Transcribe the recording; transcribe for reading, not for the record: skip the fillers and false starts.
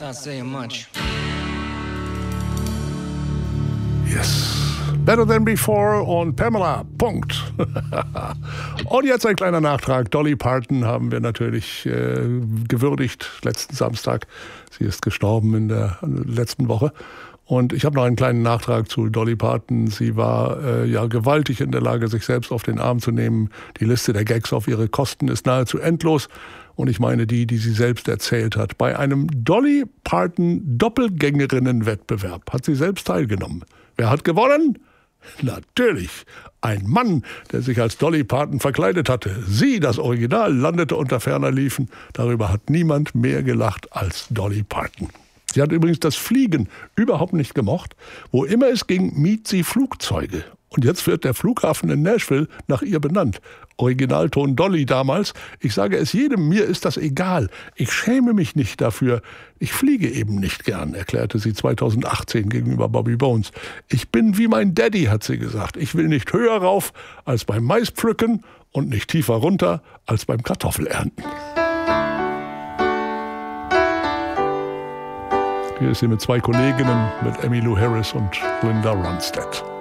Not saying much. Yes. Better Than Before und Pamela. Punkt. Und jetzt ein kleiner Nachtrag. Dolly Parton haben wir natürlich gewürdigt letzten Samstag. Sie ist gestorben in der letzten Woche. Und ich habe noch einen kleinen Nachtrag zu Dolly Parton. Sie war gewaltig in der Lage, sich selbst auf den Arm zu nehmen. Die Liste der Gags auf ihre Kosten ist nahezu endlos. Und ich meine die sie selbst erzählt hat. Bei einem Dolly Parton Doppelgängerinnen-Wettbewerb hat sie selbst teilgenommen. Wer hat gewonnen? Natürlich, ein Mann, der sich als Dolly Parton verkleidet hatte. Sie, das Original, landete unter ferner Liefen. Darüber hat niemand mehr gelacht als Dolly Parton. Sie hat übrigens das Fliegen überhaupt nicht gemocht. Wo immer es ging, mied sie Flugzeuge. Und jetzt wird der Flughafen in Nashville nach ihr benannt. Originalton Dolly damals. Ich sage es jedem, mir ist das egal. Ich schäme mich nicht dafür. Ich fliege eben nicht gern, erklärte sie 2018 gegenüber Bobby Bones. Ich bin wie mein Daddy, hat sie gesagt. Ich will nicht höher rauf als beim Maispflücken und nicht tiefer runter als beim Kartoffelernten. Hier ist sie mit zwei Kolleginnen, mit Emmylou Harris und Linda Ronstadt.